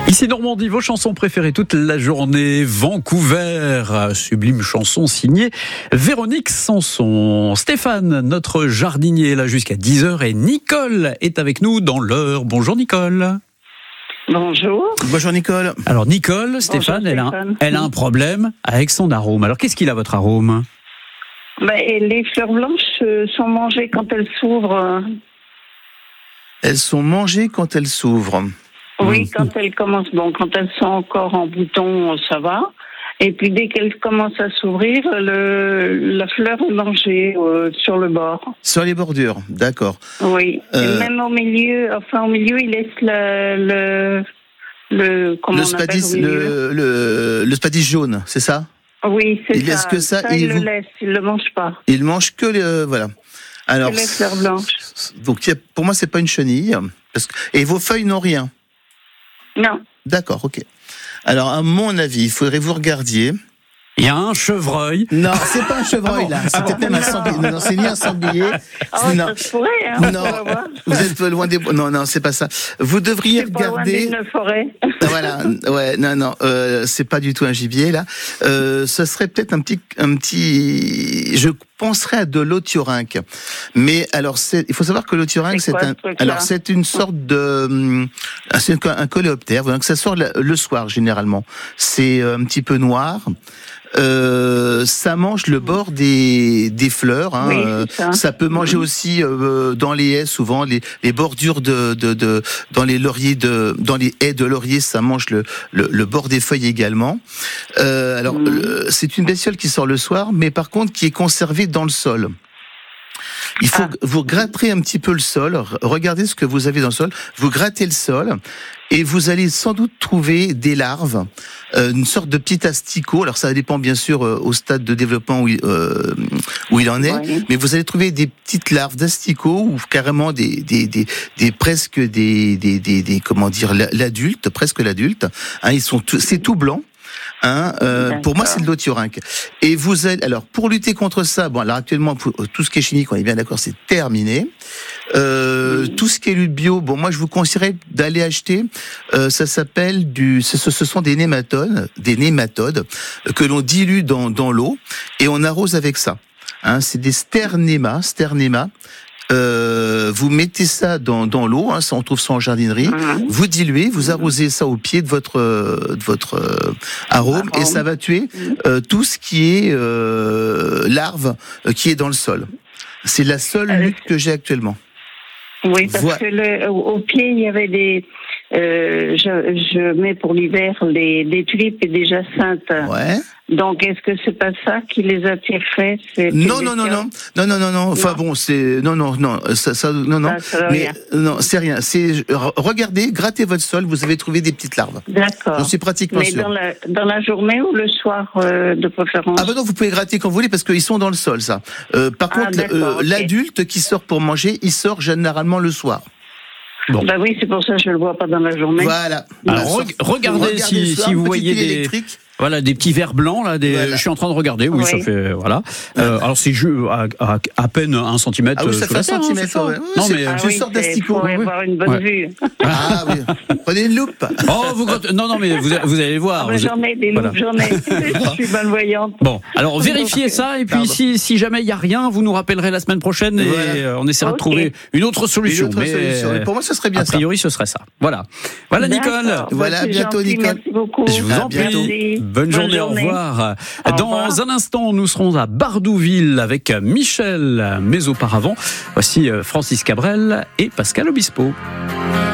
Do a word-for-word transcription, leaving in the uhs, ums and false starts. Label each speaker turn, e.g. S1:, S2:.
S1: Ici Normandie, vos chansons préférées toute la journée. Vancouver, sublime chanson signée Véronique Sanson. Stéphane, notre jardinier, est là jusqu'à dix heures et Nicole est avec nous dans l'heure. Bonjour Nicole.
S2: Bonjour.
S3: Bonjour Nicole.
S1: Alors Nicole, Stéphane,
S2: Bonjour,
S1: elle, a,
S2: Stéphane.
S1: elle a un problème avec son arôme. Alors qu'est-ce qu'il a votre arôme ?
S2: Ben, et les fleurs blanches euh, sont mangées quand elles s'ouvrent.
S3: Elles sont mangées quand elles s'ouvrent.
S2: Oui,
S3: Mmh.
S2: quand elles commencent, bon, quand elles sont encore en bouton, ça va. Et puis dès qu'elles commencent à s'ouvrir, le, la fleur est mangée euh, sur le bord.
S3: Sur les bordures, d'accord.
S2: Oui.
S3: Euh,
S2: Et même au milieu, enfin au milieu, il laisse le le le comment
S3: Le
S2: on appelle
S3: spadis,
S2: au milieu.
S3: le, le, le spadis jaune, c'est ça ?
S2: Oui, c'est
S3: il
S2: ça.
S3: laisse que ça, et
S2: il
S3: il
S2: le
S3: vous-
S2: laisse, il le mange pas.
S3: Il mange que les, euh, voilà. Alors,
S2: Que les fleurs blanches.
S3: donc il y a- pour moi c'est pas une chenille. Parce que, et vos feuilles n'ont rien.
S2: Non.
S3: D'accord, ok. Alors à mon avis, il faudrait vous regardiez.
S1: Il y a un chevreuil.
S3: Non, c'est pas un chevreuil
S1: Ah bon
S3: là. C'est peut-être même un sanglier. Non, non, c'est ni un sanglier.
S2: Oh,
S3: non.
S2: ça se pourrait, hein.
S3: Non,
S2: on va voir.
S3: vous êtes loin des. Non, non, c'est pas ça. Vous devriez
S2: C'est pas loin
S3: regarder.
S2: d'une forêt.
S3: Voilà, ouais, non, non, euh, c'est pas du tout un gibier là. Euh, ce serait peut-être un petit, un petit. Je penserais à de l'otiorynque. Mais alors, c'est, il faut savoir que l'otiorynque,
S2: C'est
S3: c'est
S2: quoi,
S3: un.
S2: ce truc-là ?
S3: Alors, c'est une sorte de. hum, C'est un, un coléoptère. Donc, ça sort le, le soir généralement. C'est un petit peu noir. Euh, ça mange le bord des, des fleurs. Hein.
S2: Oui,
S3: Euh,
S2: c'est ça.
S3: ça peut manger
S2: Mhm.
S3: aussi euh, dans les haies, souvent les, les bordures de, de, de, dans les lauriers de, dans les haies de laurier, ça mange le, le, le bord des feuilles également. Euh, alors,
S2: Mhm.
S3: euh, c'est une bestiole qui sort le soir, mais par contre qui est conservée dans le sol. Il faut
S2: Ah.
S3: que vous gratterez un petit peu le sol, re- regardez ce que vous avez dans le sol, vous grattez le sol et vous allez sans doute trouver des larves, euh, une sorte de petit asticot. Alors ça dépend bien sûr euh, au stade de développement où il, euh, où il en est,
S2: Ouais.
S3: mais vous allez trouver des petites larves d'asticots ou carrément des, des, des, des presque des, des, des, des comment dire l'adulte, presque l'adulte. Hein, ils sont tout- c'est tout blanc. Hein, euh, pour moi, c'est de l'otiorynque. Et vous allez, alors, pour lutter contre ça, bon, alors actuellement, pour- tout ce qui est chimique, on est bien d'accord, c'est terminé. Euh,
S2: Oui.
S3: Tout ce qui est lutte bio, bon, moi, je vous conseillerais d'aller acheter. Euh, ça s'appelle du, ce, ce sont des nématodes, des nématodes euh, que l'on dilue dans dans l'eau et on arrose avec ça. Hein, c'est des sternémas, sternémas. Euh, vous mettez ça dans, dans l'eau, hein, ça on trouve ça en jardinerie.
S2: Mhm.
S3: Vous diluez, vous arrosez ça au pied de votre euh, de votre euh, arôme,
S2: Arôme.
S3: et ça va tuer euh, tout ce qui est euh, larve euh, qui est dans le sol. C'est la seule
S2: Euh,
S3: lutte que j'ai actuellement.
S2: Oui, parce
S3: Voi-
S2: que le, au, au pied, il y avait des. Euh, je, je mets pour l'hiver les, des tulipes et des jacinthes.
S3: Ouais.
S2: Donc, est-ce que c'est pas ça qui les attirerait ces-
S3: Non,
S2: ces
S3: non, non,
S2: bestioles
S3: non, non, non, non, non. Enfin
S2: Non.
S3: bon, c'est non, non, non, ça, ça, non, non.
S2: Ça, ça va
S3: Mais
S2: rien.
S3: non, c'est rien. C'est re- regardez, grattez votre sol, vous avez trouvé des petites larves.
S2: D'accord.
S3: J'en suis pratiquement
S2: Mais
S3: sûr.
S2: dans la, dans la journée ou le soir euh, de préférence?
S3: Ah bah non, vous pouvez gratter quand vous voulez parce qu'ils sont dans le sol, ça. Euh, par
S2: Ah,
S3: contre,
S2: d'accord,
S3: euh,
S2: ok.
S3: l'adulte qui sort pour manger, il sort généralement le soir.
S1: Bon.
S2: Bah oui, c'est pour ça que je le vois pas dans la journée.
S3: Voilà.
S1: Alors,
S3: Voilà.
S1: reg- regardez si-
S3: le soir,
S1: si vous
S3: petite
S1: voyez
S3: pile
S1: des-
S3: électrique.
S1: Voilà, des petits vers blancs là. Des...
S3: Voilà.
S1: Je suis en train de regarder. Oui,
S2: Oui.
S1: ça fait voilà. Euh, alors c'est ju- à, à, à peine un centimètre.
S3: Ah oui, ça
S1: euh, sous
S3: fait
S1: la
S3: un
S1: terre, hein,
S3: centimètre,
S1: c'est ça.
S3: ouais. Ouais,
S1: Non
S3: c'est-
S1: mais.
S2: Ah
S3: Je
S2: oui,
S3: sors
S2: c'est-
S3: d'asticot,
S2: faut
S3: oui, oui.
S2: avoir une bonne
S1: Ouais.
S2: vue.
S3: Ah oui. Prenez une loupe.
S1: Oh, vous non non mais vous, vous allez voir.
S2: Ah bah,
S1: vous-
S2: j'en ai des
S1: voilà.
S2: loupes, j'en ai. Je suis malvoyante.
S1: Bon, alors vérifiez ça et puis
S3: Pardon.
S1: si, si jamais il y a rien, vous nous rappellerez la semaine prochaine et
S3: Voilà.
S1: euh, on essaiera
S2: Ok.
S1: de trouver une autre
S3: Une
S1: solution.
S3: autre
S1: mais,
S3: solution.
S1: euh,
S3: Et pour moi, ce serait bien
S1: a priori, ce serait ça. Voilà. Voilà Nicole.
S2: D'accord.
S3: Voilà,
S2: Bah, c'est
S3: bientôt,
S2: gentil,
S3: Nicole.
S2: Merci beaucoup.
S1: Je vous
S3: À
S1: en
S3: bientôt.
S1: prie.
S2: Merci.
S1: Bonne journée, au revoir.
S2: Au
S1: Dans
S2: revoir.
S1: un instant, nous serons à Bardouville avec Michel. Mais auparavant, voici Francis Cabrel et Pascal Obispo.